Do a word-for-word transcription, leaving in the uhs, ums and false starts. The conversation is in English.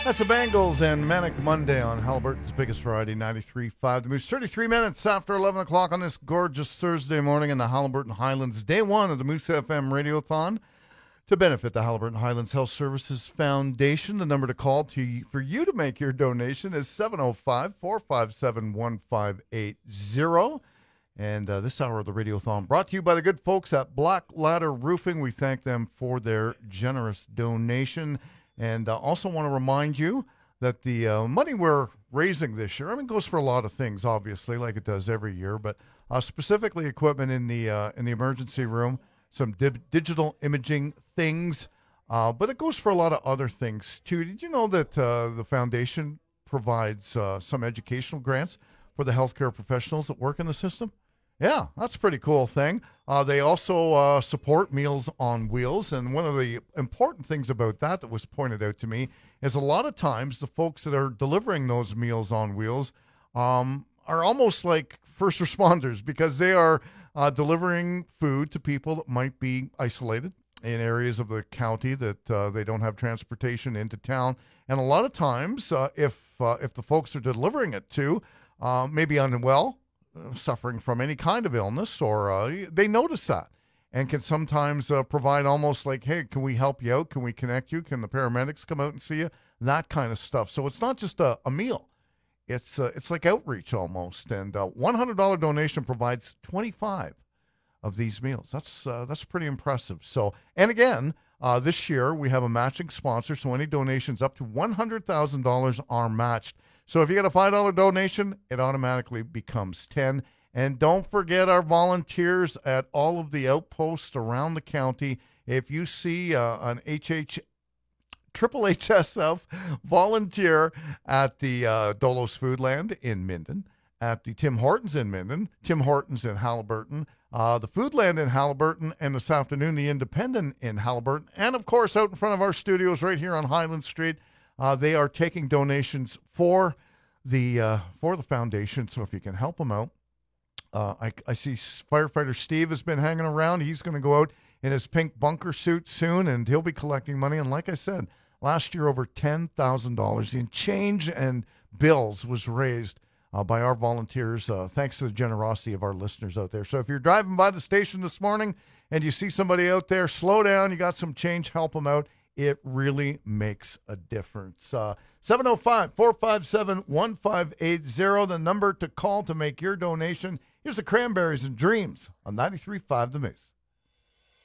That's the Bengals and Manic Monday on Halliburton's biggest variety, ninety-three point five The Moose. thirty-three minutes after eleven o'clock on this gorgeous Thursday morning in the Halliburton Highlands. Day one of the Moose F M Radiothon to benefit the Halliburton Highlands Health Services Foundation. The number to call to for you to make your donation is seven oh five, four five seven, one five eight zero. And uh, this hour of the Radiothon brought to you by the good folks at Black Ladder Roofing. We thank them for their generous donation. And uh, also want to remind you that the uh, money we're raising this year, I mean, it goes for a lot of things, obviously, like it does every year, but uh, specifically equipment in the uh, in the emergency room, some di- digital imaging things, uh, but it goes for a lot of other things, too. Did you know that uh, the foundation provides uh, some educational grants for the healthcare professionals that work in the system? Yeah, that's a pretty cool thing. Uh, they also uh, support Meals on Wheels, and one of the important things about that that was pointed out to me is a lot of times the folks that are delivering those Meals on Wheels um, are almost like first responders because they are uh, delivering food to people that might be isolated in areas of the county that uh, they don't have transportation into town. And a lot of times, uh, if uh, if the folks are delivering it to uh, maybe unwell, suffering from any kind of illness, or uh, they notice that and can sometimes uh, provide almost like, hey, can we help you out? Can we connect you? Can the paramedics come out and see you? That kind of stuff. So it's not just a, a meal. It's uh, it's like outreach almost. And uh, one hundred dollars donation provides twenty-five of these meals. That's uh, that's pretty impressive. So, and again, uh, this year we have a matching sponsor, so any donations up to one hundred thousand dollars are matched. So if you get a five dollars donation, it automatically becomes ten. And don't forget our volunteers at all of the outposts around the county. If you see uh, an H H, Triple H S F volunteer at the uh, Dolos Foodland in Minden, at the Tim Hortons in Minden, Tim Hortons in Halliburton, uh, the Foodland in Halliburton, and this afternoon the Independent in Halliburton, and of course out in front of our studios right here on Highland Street. Uh, they are taking donations for the uh, for the foundation. So if you can help them out, uh, I, I see firefighter Steve has been hanging around. He's going to go out in his pink bunker suit soon, and he'll be collecting money. And like I said, last year over ten thousand dollars in change and bills was raised uh, by our volunteers, uh, thanks to the generosity of our listeners out there. So if you're driving by the station this morning and you see somebody out there, slow down. You got some change, help them out. It really makes a difference. Uh, seven oh five, four five seven, one five eight zero, the number to call to make your donation. Here's the Cranberries and Dreams on ninety-three point five The Moose.